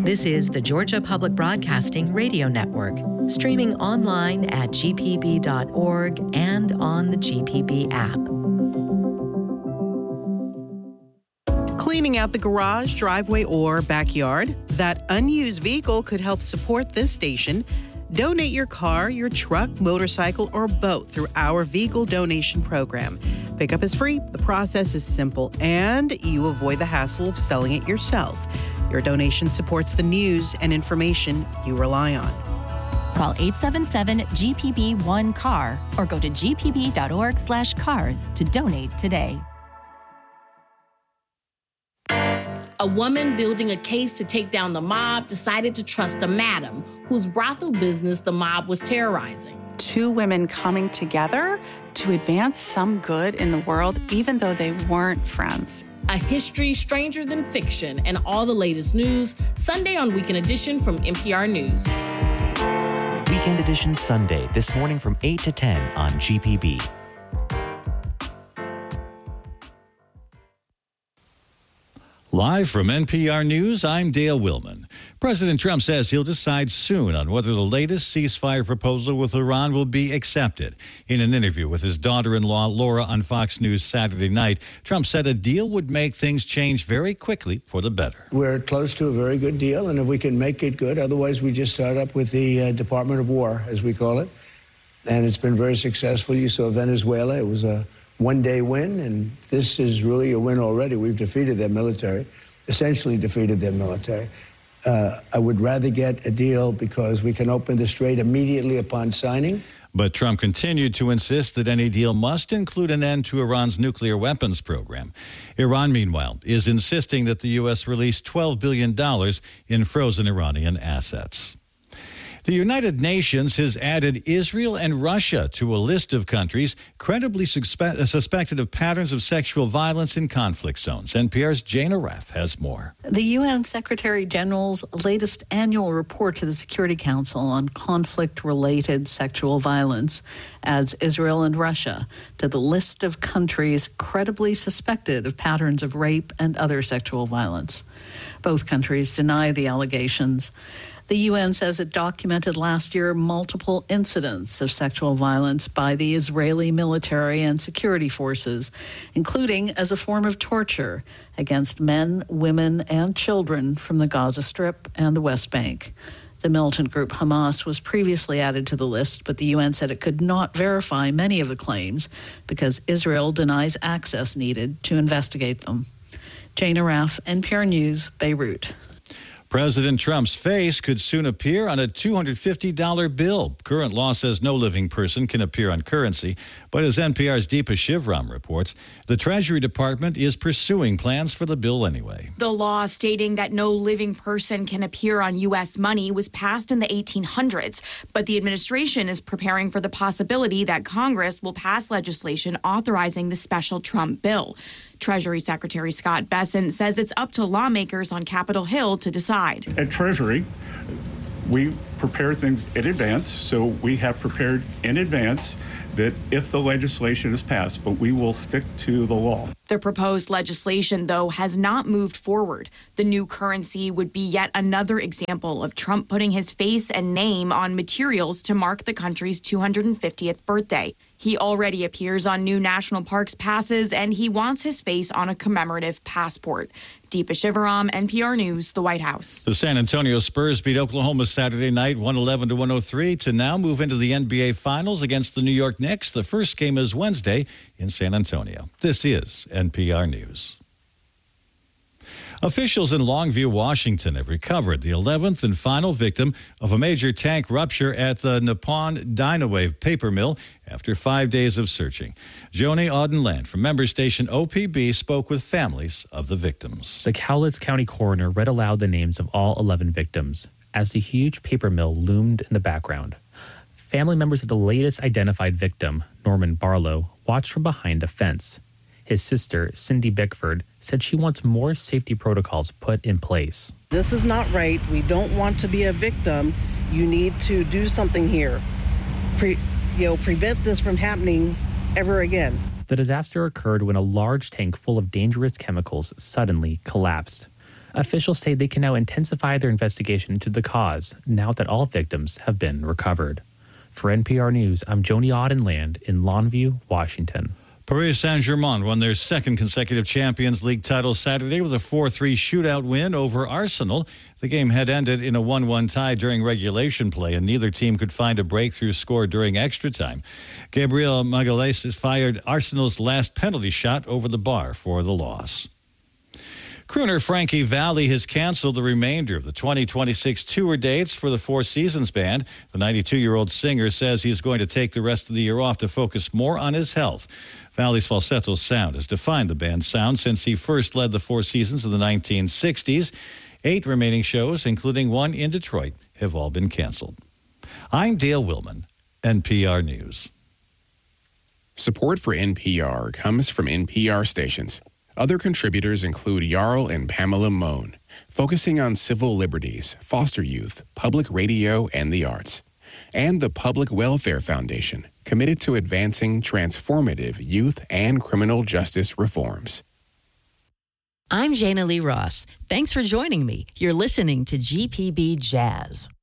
This is the Georgia Public Broadcasting Radio Network, streaming online at gpb.org and on the GPB app. Cleaning out the garage, driveway, or backyard? That unused vehicle could help support this station. Donate your car, your truck, motorcycle, or boat through our vehicle donation program. Pickup is free, the process is simple, and you avoid the hassle of selling it yourself. Your donation supports the news and information you rely on. Call 877-GPB-1-CAR or go to gpb.org/cars to donate today. A woman building a case to take down the mob decided to trust a madam whose brothel business the mob was terrorizing. Two women coming together to advance some good in the world, even though they weren't friends. A history stranger than fiction, and all the latest news, Sunday on Weekend Edition from NPR News. Weekend Edition Sunday, this morning from 8 to 10 on GPB. Live from NPR News, I'm Dale Willman. President Trump says he'll decide soon on whether the latest ceasefire proposal with Iran will be accepted. In an interview with his daughter-in-law, Laura, on Fox News Saturday night, Trump said a deal would make things change very quickly for the better. We're close to a very good deal, and if we can make it good, otherwise we just start up with the Department of War, as we call it. And it's been very successful. You saw Venezuela. It was a one-day win, and this is really a win already. We've defeated their military, essentially defeated their military. I would rather get a deal because we can open the strait immediately upon signing. But Trump continued to insist that any deal must include an end to Iran's nuclear weapons program. Iran, meanwhile, is insisting that the U.S. release $12 billion in frozen Iranian assets. The United Nations has added Israel and Russia to a list of countries credibly suspected of patterns of sexual violence in conflict zones. NPR's Jane Aref has more. The UN Secretary General's latest annual report to the Security Council on conflict-related sexual violence adds Israel and Russia to the list of countries credibly suspected of patterns of rape and other sexual violence. Both countries deny the allegations. The UN says it documented last year multiple incidents of sexual violence by the Israeli military and security forces, including as a form of torture against men, women, and children from the Gaza Strip and the West Bank. The militant group Hamas was previously added to the list, but the UN said it could not verify many of the claims because Israel denies access needed to investigate them. Jane Aref, NPR News, Beirut. President Trump's face could soon appear on a $250 bill. Current law says no living person can appear on currency, but as NPR's Deepa Shivram reports, the Treasury Department is pursuing plans for the bill anyway. The law stating that no living person can appear on U.S. money was passed in the 1800s, but the administration is preparing for the possibility that Congress will pass legislation authorizing the special Trump bill. Treasury Secretary Scott Bessent says it's up to lawmakers on Capitol Hill to decide. At Treasury, we prepare things in advance, so we have prepared in advance that if the legislation is passed, but we will stick to the law. The proposed legislation, though, has not moved forward. The new currency would be yet another example of Trump putting his face and name on materials to mark the country's 250th birthday. He already appears on new national parks passes, and he wants his face on a commemorative passport. Deepa Shivaram, NPR News, the White House. The San Antonio Spurs beat Oklahoma Saturday night, 111-103, to now move into the NBA Finals against the New York Knicks. The first game is Wednesday in San Antonio. This is NPR News. Officials in Longview, Washington have recovered the 11th and final victim of a major tank rupture at the Nippon Dynawave paper mill after 5 days of searching. Joni Audenland from member station OPB spoke with families of the victims. The Cowlitz County coroner read aloud the names of all 11 victims as the huge paper mill loomed in the background. Family members of the latest identified victim, Norman Barlow, watched from behind a fence. His sister, Cindy Bickford, said she wants more safety protocols put in place. This is not right. We don't want to be a victim. You need to do something here. Prevent this from happening ever again. The disaster occurred when a large tank full of dangerous chemicals suddenly collapsed. Officials say they can now intensify their investigation into the cause now that all victims have been recovered. For NPR News, I'm Joni Audenland in Longview, Washington. Paris Saint-Germain won their second consecutive Champions League title Saturday with a 4-3 shootout win over Arsenal. The game had ended in a 1-1 tie during regulation play, and neither team could find a breakthrough score during extra time. Gabriel Magalhaes fired Arsenal's last penalty shot over the bar for the loss. Crooner Frankie Valli has canceled the remainder of the 2026 tour dates for the Four Seasons Band. The 92-year-old singer says he is going to take the rest of the year off to focus more on his health. Valli's falsetto sound has defined the band's sound since he first led the Four Seasons in the 1960s. 8 remaining shows, including one in Detroit, have all been canceled. I'm Dale Willman, NPR News. Support for NPR comes from NPR stations. Other contributors include Jarl and Pamela Mohn, focusing on civil liberties, foster youth, public radio, and the arts. And the Public Welfare Foundation, committed to advancing transformative youth and criminal justice reforms. I'm Jana Lee Ross. Thanks for joining me. You're listening to GPB Jazz.